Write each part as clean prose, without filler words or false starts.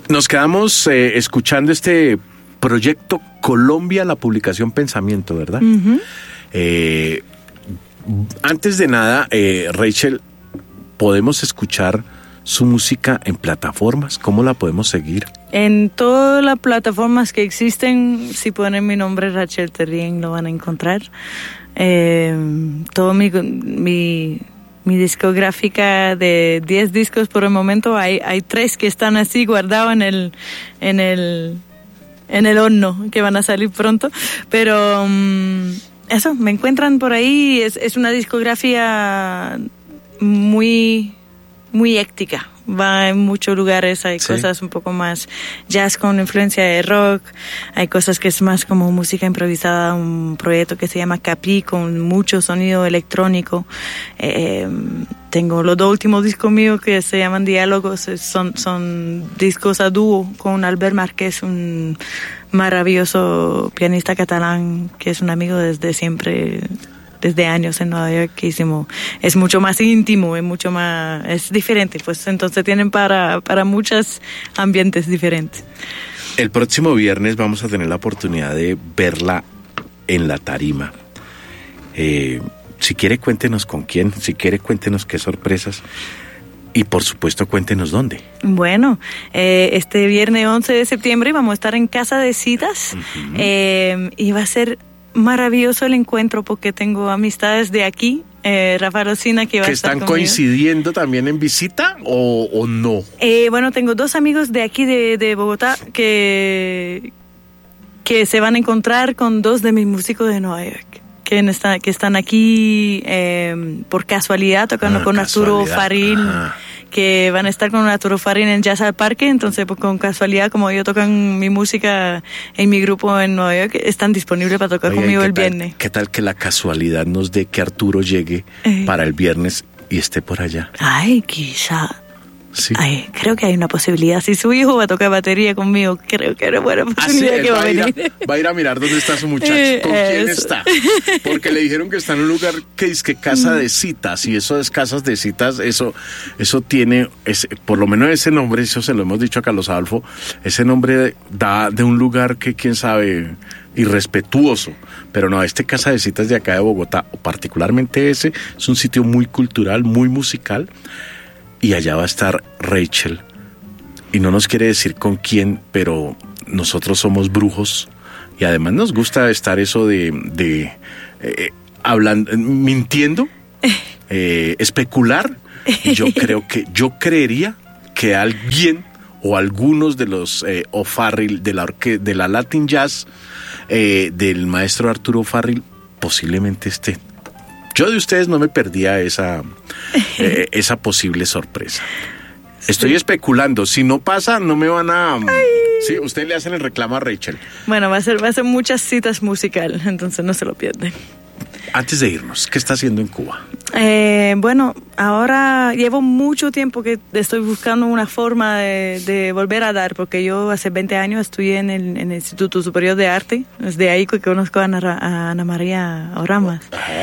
Nos quedamos escuchando este proyecto Colombia, la publicación Pensamiento, ¿verdad? Uh-huh. Antes de nada, Rachel, ¿podemos escuchar su música en plataformas? ¿Cómo la podemos seguir? En todas las plataformas que existen, si ponen mi nombre Rachel Terrien, lo van a encontrar. Todo mi discográfica de 10 discos por el momento, hay 3 que están así guardados en el horno, que van a salir pronto, pero eso, me encuentran por ahí. Es una discografía muy éctica, va en muchos lugares, hay cosas un poco más jazz con influencia de rock, hay cosas que es más como música improvisada, un proyecto que se llama Capri con mucho sonido electrónico. Tengo los 2 últimos discos míos que se llaman Diálogos, son discos a dúo con Albert Márquez, un maravilloso pianista catalán que es un amigo desde siempre, desde años en Nueva York. Es mucho más íntimo, es diferente, pues entonces tienen para muchos ambientes diferentes. El próximo viernes vamos a tener la oportunidad de verla en la tarima. Si quiere, cuéntenos con quién, si quiere, cuéntenos qué sorpresas. Y por supuesto, cuéntenos dónde. Bueno, este viernes 11 de septiembre vamos a estar en Casa de Citas. Uh-huh. Y va a ser maravilloso el encuentro porque tengo amistades de aquí. Rafael Ocina que va a estar conmigo. ¿Que están coincidiendo también en visita o no? Bueno, tengo 2 amigos de aquí de Bogotá que se van a encontrar con 2 de mis músicos de Nueva York. Que están aquí por casualidad tocando con Arturo Farril, que van a estar con Arturo Farril en Jazz al Parque. Entonces, pues, con casualidad, como ellos tocan mi música en mi grupo en Nueva York, están disponibles para tocar conmigo el viernes. ¿Qué tal que la casualidad nos dé que Arturo llegue para el viernes y esté por allá? Ay, quizá. Sí. Ay, creo que hay una posibilidad. Si su hijo va a tocar batería conmigo, creo que era buena oportunidad que va a venir. Va a ir a mirar dónde está su muchacho, con quién está. Porque le dijeron que está en un lugar que es que casa de citas, y eso es casas de citas, eso tiene, por lo menos ese nombre, eso se lo hemos dicho a Carlos Adolfo, ese nombre da de un lugar que quién sabe, irrespetuoso. Pero no, casa de citas de acá de Bogotá, particularmente ese, es un sitio muy cultural, muy musical. Y allá va a estar Rachel. Y no nos quiere decir con quién, pero nosotros somos brujos. Y además nos gusta estar eso de hablando, mintiendo, especular. Y yo creería que alguien o algunos de los O'Farrill, de la Latin Jazz, del maestro Arturo Farril, posiblemente estén. Yo de ustedes no me perdía esa posible sorpresa. Estoy especulando. Si no pasa, no me van a... Sí, ustedes le hacen el reclamo a Rachel. Bueno, va a ser muchas citas musicales, entonces no se lo pierden. Antes de irnos, ¿qué está haciendo en Cuba? Bueno, ahora llevo mucho tiempo que estoy buscando una forma de volver a dar, porque yo hace 20 años estudié en el Instituto Superior de Arte. Es de ahí que conozco a Ana María Oramas.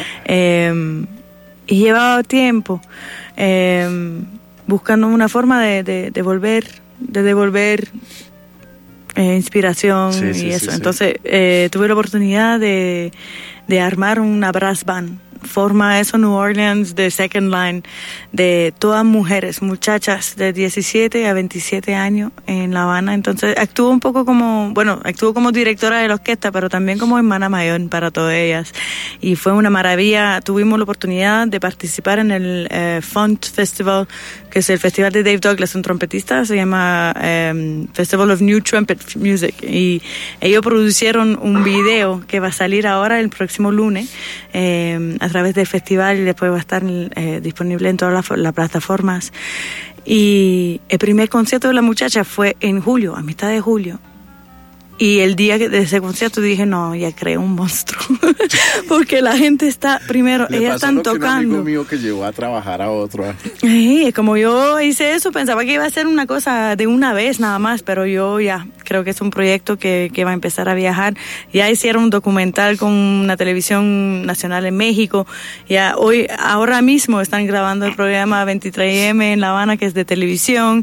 Y llevaba tiempo buscando una forma de devolver inspiración y eso. Entonces tuve la oportunidad de armar una brass band. Forma eso New Orleans de Second Line, de todas mujeres, muchachas de 17 a 27 años en La Habana. Entonces actúo como directora de la orquesta, pero también como hermana mayor para todas ellas. Y fue una maravilla. Tuvimos la oportunidad de participar en el Font Festival, que es el festival de Dave Douglas, un trompetista, se llama Festival of New Trumpet Music. Y ellos producieron un video que va a salir ahora el próximo lunes a través del festival, y después va a estar disponible en todas las plataformas. Y el primer concierto de la muchacha fue en julio, a mitad de julio. Y el día de ese concierto dije, no, ya creé un monstruo. Porque la gente está, primero, ellas están tocando. Un amigo mío que llevó a trabajar a otro. Sí, como yo hice eso, pensaba que iba a ser una cosa de una vez nada más, pero yo ya creo que es un proyecto que va a empezar a viajar. Ya hicieron un documental con una televisión nacional en México. Ahora mismo están grabando el programa 23M en La Habana, que es de televisión.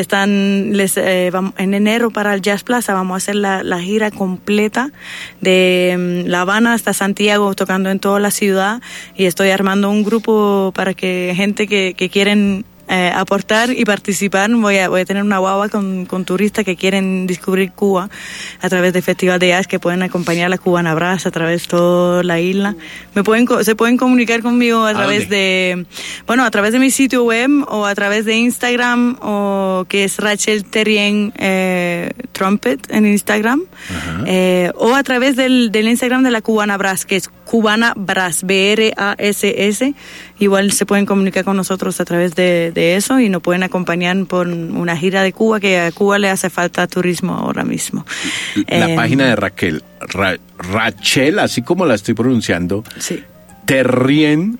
En enero para el Jazz Plaza vamos a hacer la gira completa de La Habana hasta Santiago, tocando en toda la ciudad, y estoy armando un grupo para que gente que quieren aportar y participar. Voy a tener una guagua con turistas que quieren descubrir Cuba a través del Festival de Jazz, que pueden acompañar a la Cubana Brass a través de toda la isla. Se pueden comunicar conmigo a través de mi sitio web o a través de Instagram, que es Rachel Terrien Trumpet en Instagram, o a través del Instagram de la Cubana Brass, que es Cubana Brass, BRASS. Igual se pueden comunicar con nosotros a través de eso y nos pueden acompañar por una gira de Cuba, que a Cuba le hace falta turismo ahora mismo. La página de Raquel, Rachel, así como la estoy pronunciando, sí. Terrien,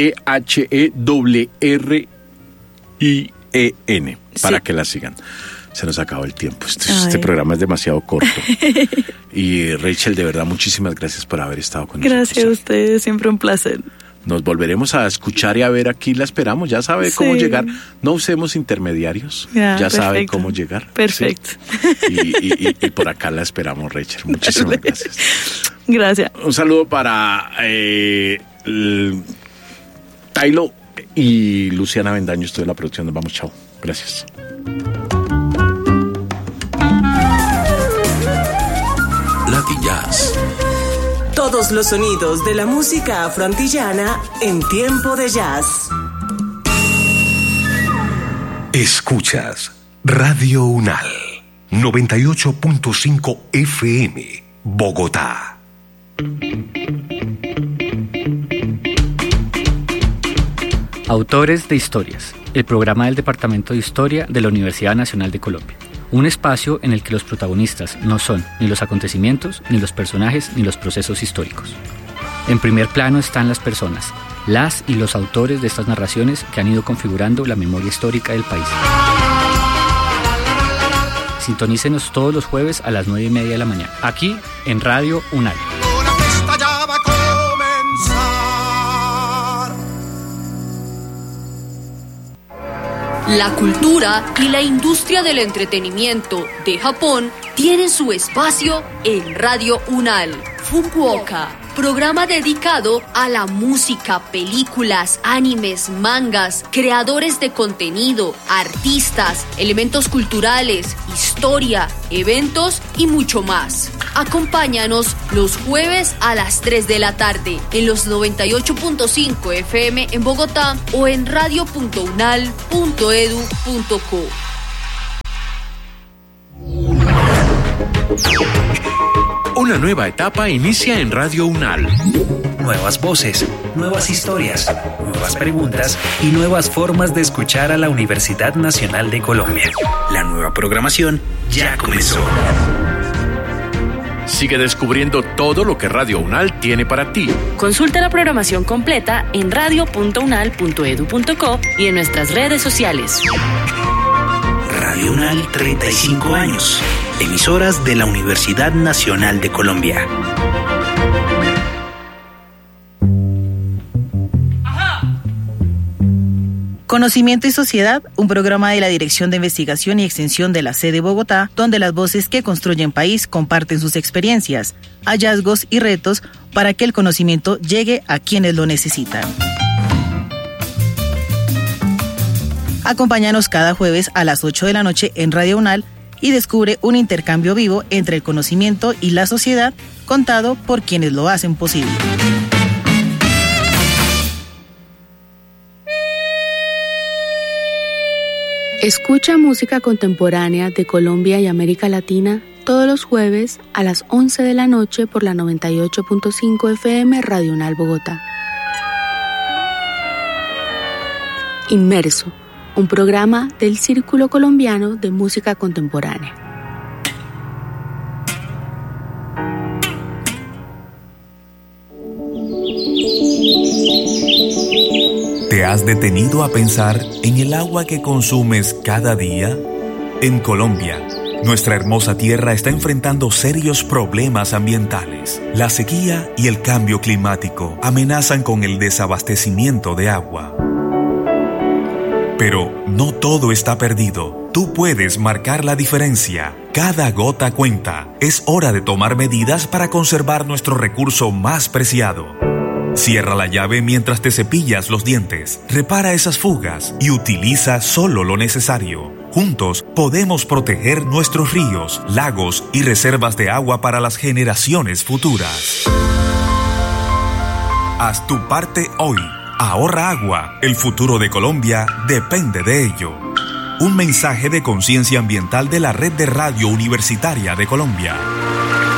THERRIEN, para que la sigan. Se nos acabó el tiempo. Este programa es demasiado corto. Y Rachel, de verdad, muchísimas gracias por haber estado con nosotros. Gracias a ustedes, siempre un placer. Nos volveremos a escuchar y a ver, aquí la esperamos. Ya sabe cómo llegar. No usemos intermediarios. Ya sabe cómo llegar. Perfecto. ¿Sí? Y por acá la esperamos, Rachel. Muchísimas gracias. Gracias. Un saludo para Tailo y Luciana Bendaño. Estoy en la producción. Nos vamos. Chao. Gracias. Latijazz. Todos los sonidos de la música afroantillana en tiempo de jazz. Escuchas Radio Unal 98.5 FM, Bogotá. Autores de Historias, el programa del Departamento de Historia de la Universidad Nacional de Colombia. Un espacio en el que los protagonistas no son ni los acontecimientos, ni los personajes, ni los procesos históricos. En primer plano están las personas, las y los autores de estas narraciones que han ido configurando la memoria histórica del país. Sintonícenos todos los jueves a las 9:30 de la mañana, aquí en Radio Unal. La cultura y la industria del entretenimiento de Japón tienen su espacio en Radio Unal. Fukuoka, programa dedicado a la música, películas, animes, mangas, creadores de contenido, artistas, elementos culturales, historia, eventos y mucho más. Acompáñanos los jueves a las 3 de la tarde en los 98.5 FM en Bogotá o en radio.unal.edu.co. Una nueva etapa inicia en Radio Unal. Nuevas voces, nuevas historias, nuevas preguntas y nuevas formas de escuchar a la Universidad Nacional de Colombia. La nueva programación ya comenzó. Sigue descubriendo todo lo que Radio Unal tiene para ti. Consulta la programación completa en radio.unal.edu.co y en nuestras redes sociales. Radio Unal, 35 años. Emisoras de la Universidad Nacional de Colombia. Conocimiento y Sociedad, un programa de la Dirección de Investigación y Extensión de la sede Bogotá, donde las voces que construyen país comparten sus experiencias, hallazgos y retos para que el conocimiento llegue a quienes lo necesitan. Acompáñanos cada jueves a las 8 de la noche en Radio Unal y descubre un intercambio vivo entre el conocimiento y la sociedad, contado por quienes lo hacen posible. Escucha música contemporánea de Colombia y América Latina todos los jueves a las 11 de la noche por la 98.5 FM Radio Unal Bogotá. Inmerso, un programa del Círculo Colombiano de Música Contemporánea. ¿Te has detenido a pensar en el agua que consumes cada día? En Colombia, Nuestra hermosa tierra está enfrentando serios problemas ambientales. La sequía y el cambio climático amenazan con el desabastecimiento de agua. Pero no todo está perdido. Tú puedes marcar la diferencia. Cada gota cuenta. Es hora de tomar medidas para conservar nuestro recurso más preciado. Cierra la llave mientras te cepillas los dientes. Repara esas fugas y utiliza solo lo necesario. Juntos podemos proteger nuestros ríos, lagos y reservas de agua para las generaciones futuras. Haz tu parte hoy. Ahorra agua. El futuro de Colombia depende de ello. Un mensaje de conciencia ambiental de la Red de Radio Universitaria de Colombia.